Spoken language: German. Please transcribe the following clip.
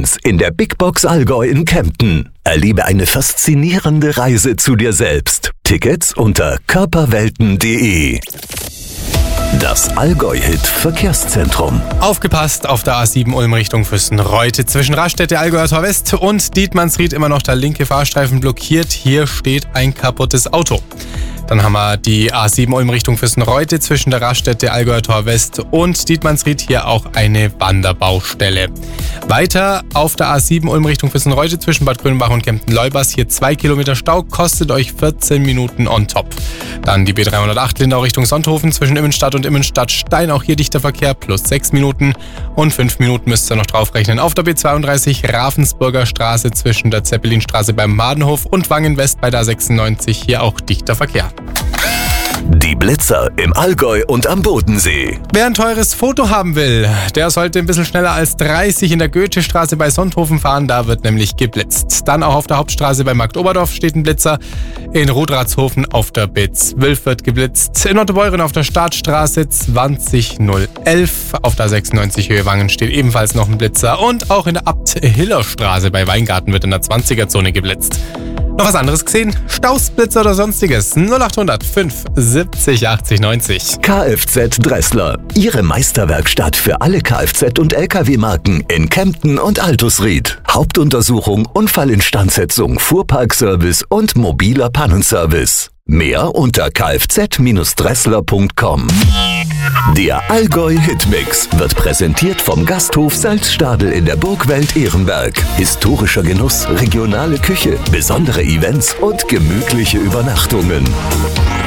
1 in der Big Box Allgäu in Kempten. Erlebe eine faszinierende Reise zu dir selbst. Tickets unter körperwelten.de. Das Allgäu-Hit-Verkehrszentrum. Aufgepasst auf der A7 Ulm Richtung Fürstenreuth. Zwischen Raststätte Allgäuer Tor West und Dietmannsried immer noch der linke Fahrstreifen blockiert. Hier steht ein kaputtes Auto. Dann haben wir die A7 Ulm Richtung Fürstenreuth zwischen der Raststätte Allgäuer Tor West und Dietmannsried. Hier auch eine Wanderbaustelle. Weiter auf der A7 Ulm Richtung Fürstenreuth zwischen Bad Grünbach und Kempten-Leubers. Hier 2 Kilometer Stau, kostet euch 14 Minuten on top. Dann die B308 Lindau Richtung Sonthofen zwischen Immenstadt und Immenstadt-Stein. Auch hier dichter Verkehr plus 6 Minuten und 5 Minuten müsst ihr noch draufrechnen. Auf der B32 Ravensburger Straße zwischen der Zeppelinstraße beim Madenhof und Wangen West bei der 96. Hier auch dichter Verkehr. Die Blitzer im Allgäu und am Bodensee. Wer ein teures Foto haben will, der sollte ein bisschen schneller als 30 in der Goethestraße bei Sonthofen fahren, da wird nämlich geblitzt. Dann auch auf der Hauptstraße bei Marktoberdorf steht ein Blitzer. In Rudratshofen auf der B12 wird geblitzt. In Ottobeuren auf der Startstraße 20011 auf der 96 Höhe Wangen steht ebenfalls noch ein Blitzer. Und auch in der Abt-Hiller-Straße bei Weingarten wird in der 20er-Zone geblitzt. Noch was anderes gesehen? Stausblitzer oder sonstiges? 0800 570 80 90. Kfz Dressler. Ihre Meisterwerkstatt für alle Kfz- und Lkw-Marken in Kempten und Altusried. Hauptuntersuchung, Unfallinstandsetzung, Fuhrparkservice und mobiler Pannenservice. Mehr unter kfz-dressler.com. Der Allgäu Hitmix wird präsentiert vom Gasthof Salzstadel in der Burgwelt Ehrenberg. Historischer Genuss, regionale Küche, besondere Events und gemütliche Übernachtungen.